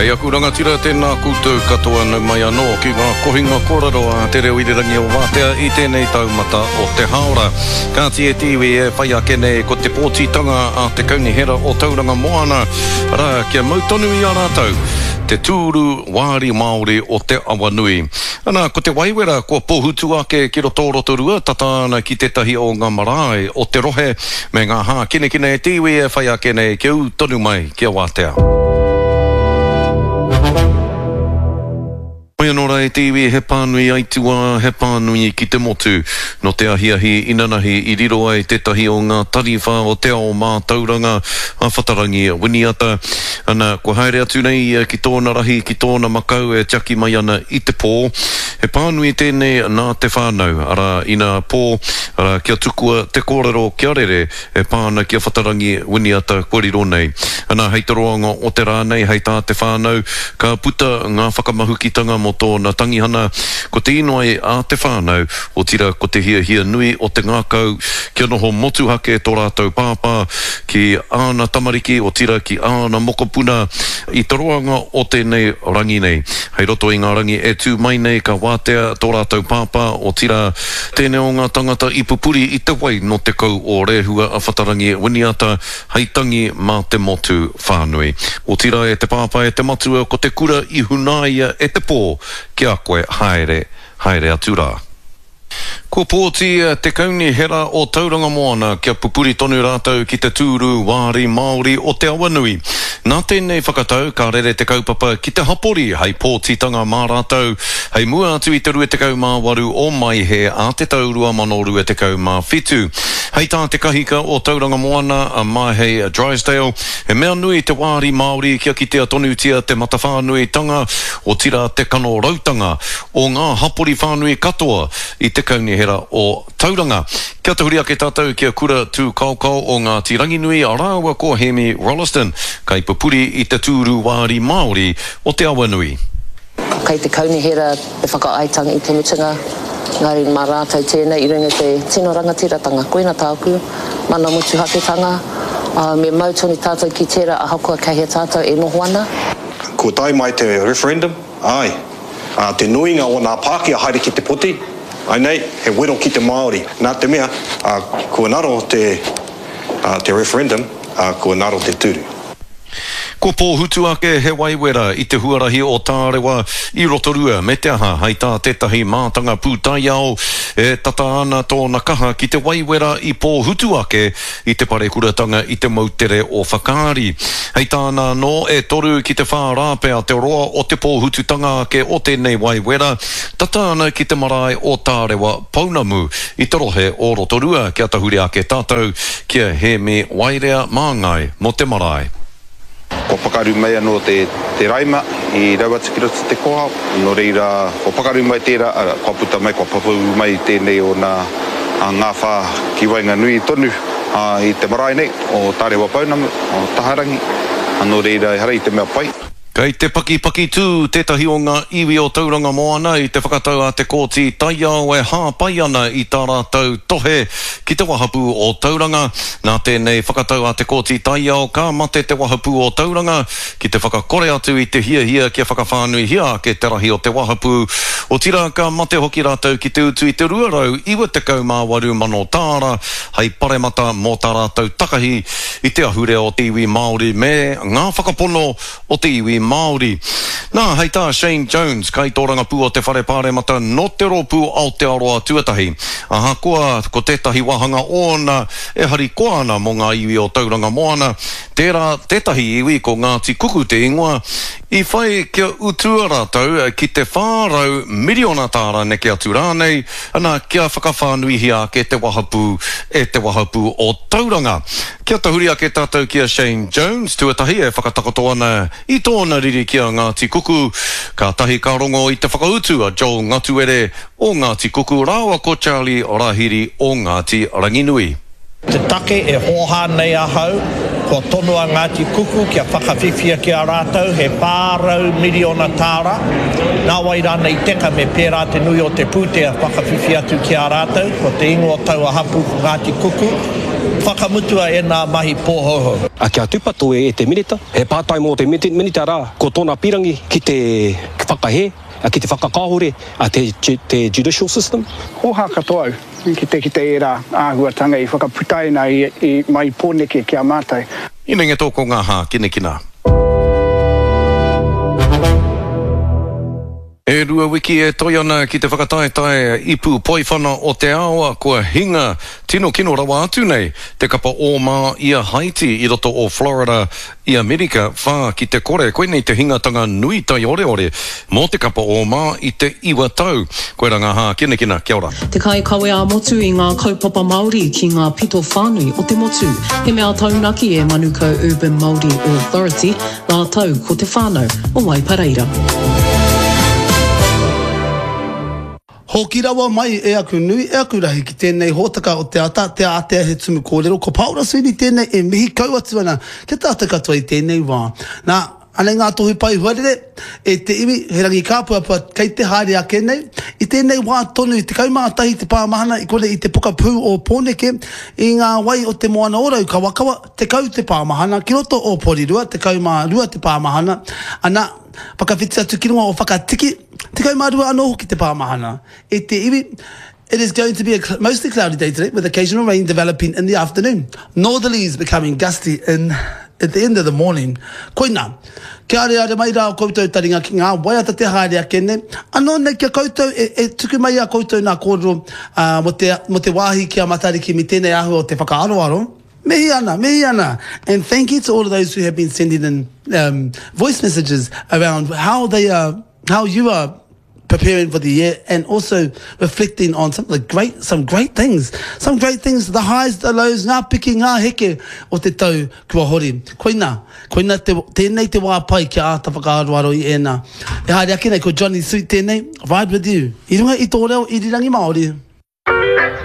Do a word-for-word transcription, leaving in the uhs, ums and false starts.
Kei aku rangatira tēnā koutou katoa nau mai anō ki ngā kohinga korero a te reo irirangi o Wātea i tēnei taumata o te haora. Ka tie tiwi e whai ake nei ko te pōtitanga a te kaunihera o Tauranga Moana. Rā kia mautonu i a rātou te tūru wāri Māori o te Awanui. Ana, ko te waiwera ko pōhutu ake ki roto rotorua tatāna ki te tahi o ngā marae o te rohe me ngā hā kine kine e tiwi e whai ake nei ki au tonu mai ki a Wātea. Mai anō rai tiwi he pānui aitua, he pānui ki te motu no te ahiahi inanahi i riro ai tētahi o ngā tariwha o te ao mā tauranga a whatarangi a winiata. Ana, ko haere atu nei ki tōna rahi, ki tōna makau e tiaki mai ana i te pō. He pānui tēnei nā te whānau, ara ina pō, ara kia tukua te kōrero kia rere e pāna kia whatarangi winiata koriro nei. Ana, hei te roanga o te rānei, hei tā te whānau, ka puta ngā whakamahukitanga mo tōna tangihana, ko te inoai a te whānau, o tira ko te hia hia nui o te ngākau, kia noho motuhake tō rātou pāpā, ki āna tamariki, o tira ki āna mokopuna, i te roanga o tēnei rangi nei. Hei roto i ngā rangi e tū mai nei ka Wātea tō rātou pāpā, o tira tēnei o ngā tangata i pupuri i te wai no te kau o rehua a whatarangi winiata, hei tangi mā te motu whānui. O tira e te pāpā e te matua, ko te kura i hunaia e te pō, kia koe haere, haere atu rā. Ko pōti te kaunihera o Tauranga Moana kia pupuri tonu rātou ki te tūru wāri Māori o te Awanui. Nā tēnei whakatau ka rere te kaupapa ki te hapori hei pōtitanga mā rātou. Hei mua atu i te rue te kau mā waru o mai he a te taurua mano rue te kau mā whitu. Hei tā te kahika o Tauranga Moana a mai hei Drysdale. He mea nui te wāri Māori kia ki te atonutia te matawhānui tanga o tira te kano rautanga o ngā hapori whānui katoa i te kaunihera o Tauranga. Kia te huri ake tātou kia kura tū kaukau o ngā tirangi nui a rāua ko Hemi Rolliston, kai pupuri i te tūru wāri Māori o te Awanui. Kei te kaunihera e whakaaitanga i te mutunga, ngāri mā rātou tēnei i runga te tino rangatiratanga. Koina tāku, mana mutu haketanga, uh, me mautoni tātou ki tērā a hakua kei he tātou e noho ana. Ko tai mai te referendum, ai, uh, te nuinga o ngā Pākehā haere ki te poti, ai nei, he wero ki te Māori. Nā te mea, uh, kua naro te, uh, te referendum, uh, kua naro te tūru. Ko pōhutu ake he waiwera i te huarahi o Tārewa i Rotorua me te aha hei tā tētahi mātanga pūtaiao e tata ana tōna kaha ki te waiwera i pōhutu ake i te parekuratanga i te mautere o Whakaari. Hei tāna no e toru ki te whārāpea te roa o te pōhututanga ake o tēnei waiwera, tata ana ki te marae o Tārewa Pounamu i te rohe o Rotorua kia tahuri ake tātou kia he me wairea māngai mo te marae. Ko pakaru mai anō te, te raima i rauatikirata te koha, no reira ko pakaru mai tērā, ko puta mai, ko papu mai tēnei o nā ngā whā ki wainga nui tonu a, i te marae nei o Tārewa Pounamu, o Taharangi, no reira hara i te mea pai. Kei te paki paki tū tētahi o ngā iwi o Tauranga Moana i te whakatau a te kōti taiao e hāpai ana i tā rātou tohe ki te wahapu o Tauranga. Nā tēnei whakatau a te kōti taiao ka mate te wahapu o Tauranga ki te whakakore atu i te hia hia kia whakawhānui hia ke te rahi o te wahapu. O tira ka mate hoki rātou ki te utu i te ruarau iwa te kau mā waru mano tāra hei paremata mō tā rātou takahi i te ahure o te iwi Māori me ngā whakapono o te iwi Māori. Nā, hei tā Shane Jones, kai tō rangapū o te whare pāremata no te ropu Aotearoa tuatahi. Aha koa, ko tētahi wahanga ōna e hari koana mo ngā iwi o Tauranga Moana. Tērā tētahi iwi ko Ngāti Kuku te ingoa. I whai kia utua rātou ki te whārau miriona tāra neke atu rānei, ana kia whakawhānui hia ke te wahapu e te wahapu o Tauranga. Kia tahuri ake tātou kia Shane Jones, tuatahi e whakatakoto ana i tōna riri kia Ngāti Kuku. Ka tahi ka rongo i te whakautu a Joel Ngatuere o Ngāti Kuku, rāua ko Charlie Orahiri o Ngāti Ranginui. Te take e hoha nei ahau, ko tonua Ngāti Kuku kia whakawhiwhia ki a rātou, he pārau miriona tāra. Nā wai rāna i teka me pērā te nui o te pūtea whakawhiwhia atu ki a rātou, ko te ingoa tau a hapu Ngāti Kuku. whakamutua e nā mahi pōhoho. A kia tupa tō e te minita, he pātai mō te minita rā, ko tōna pirangi ki te whakahe, a ki te whakakahore, a te, te judicial system. Hoha katoa au, ki te ki te era āhuatanga i whakaputai na i, i mai pōneke kia mātai. Ina nge tōko ngā hā, kine kina. E rua wiki e toi ana ki te whakataetae ipu poiwhana o te awa kua hinga tino kino rawa atu nei te kapa o mā ia Haiti i roto o Florida i Amerika whā ki te kore koe nei te hingatanga nui tai ore ore mō te kapa o mā i te iwa tau koe ranga hā kina kina kia ora. Te kai kawe a motu i ngā kaupapa Māori ki ngā pito whānui o te motu he mea taunaki e Manuka Urban Māori Authority ngā tau ko te whānau o Waipareira. Hoki rawa mai e aku nui, e aku rahi ki tēnei hōtaka o te ata, te atea he tumu kōrero. Ko paura suini tēnei e mihi kau atu ana, ke tāta katoa i tēnei wā. Nā, anei ngā tohu pai huarere, e te iwi, he rangi kāpua pua kei te haere a kenei, i tēnei wā tonu, i te kaumātahi, te pāmahana, i kore i te puka pū o pōneke, i ngā wai o te moana orau kawakawa, te kau te pāmahana, ki roto o porirua, te kaumā rua te pāmahana, ana, pakawhiti atu ki runga o whakatiki, te kaumārua anō hoki te pāmahana. E te iwi, it is going to be a cl mostly cloudy day today with occasional rain developing in the afternoon. Northerlies becoming gusty in, at the end of the morning. Koina, kia are are mai rā o koutou taringa ki ngā waiata te haere a kene. Anō nei kia koutou e, e tuku mai a koutou nā kōrero uh, mo, te, mo te wāhi kia matariki mi tēnei ahu o te whakaaroaro. Mehi ana, mehi ana. And thank you to all of those who have been sending in um, voice messages around how they are, how you are preparing for the year and also reflecting on some of the great, some great things, some great things, the highs, the lows, ngā piki, ngā heke o te tau kua hori. Koina, koina te, tēnei te wā pai kia āta whakaaroaro i ēnā. E haere ake nei ko Johnny Sweet tēnei, ride with you. I runga i tō reo i rirangi Māori.